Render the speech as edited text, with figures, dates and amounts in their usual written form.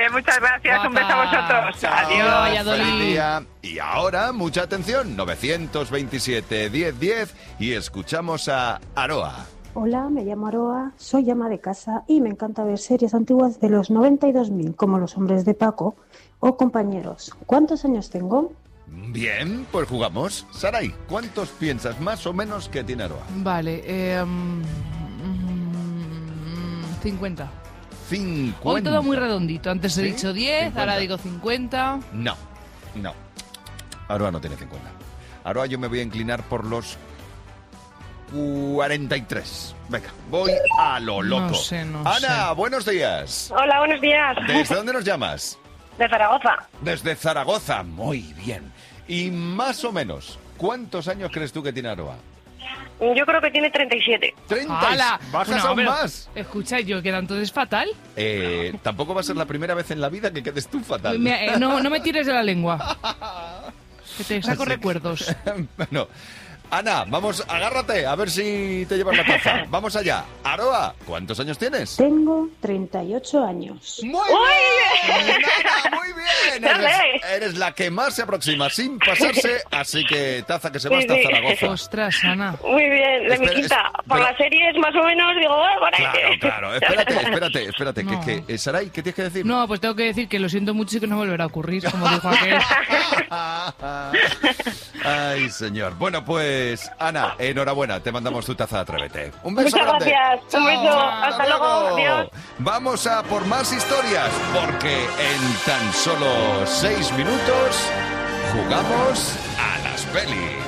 Vale, muchas gracias. Guapa. Un beso a vosotros. Chao. Adiós. Valladolid. Feliz día. Y ahora, mucha atención, 927-1010 y escuchamos a Aroa. Hola, me llamo Aroa, soy ama de casa y me encanta ver series antiguas de los 92.000 como Los hombres de Paco o Compañeros. ¿Cuántos años tengo? Bien, pues jugamos. Saray, ¿cuántos piensas más o menos que tiene Aroa? Vale, 50. 50. Hoy todo muy redondito. Antes he ¿Sí? dicho 10, 50. ahora digo 50. No. Aroa no tiene 50. Aroa yo me voy a inclinar por los 43. Venga, voy a lo loco. No sé. Ana, buenos días. Hola, buenos días. ¿Desde dónde nos llamas? De Zaragoza. Desde Zaragoza. Muy bien. Y más o menos, ¿cuántos años crees tú que tiene Aroa? Yo creo que tiene 37. 30. ¡Hala! ¿Bajas Bueno, aún pero, más? Escucha, yo queda entonces fatal. Tampoco va a ser la primera vez en la vida que quedes tú fatal. No me tires de la lengua. Que te saco recuerdos. Bueno, Ana, vamos, agárrate, a ver si te llevas la taza. Vamos allá. Aroa, ¿cuántos años tienes? Tengo 38 años. ¡Muy bien! Ana, muy bien. Dale. Eres la que más se aproxima sin pasarse, así que taza que se va hasta Sí, sí. Zaragoza. Ostras, Ana. Muy bien, de mi Espera, quinta. Por pero- las series, más o menos, digo, por ahí. Claro. Espérate. No. Saray, ¿qué tienes que decir? No, pues tengo que decir que lo siento mucho y que no volverá a ocurrir, como dijo aquel. Ay, señor. Bueno, pues, Ana, enhorabuena. Te mandamos tu taza de Atrévete. Un beso Muchas grande. gracias. Un beso. Chao. Hasta luego. Adiós. Vamos a por más historias, porque en tan solo 6 minutos jugamos a las pelis.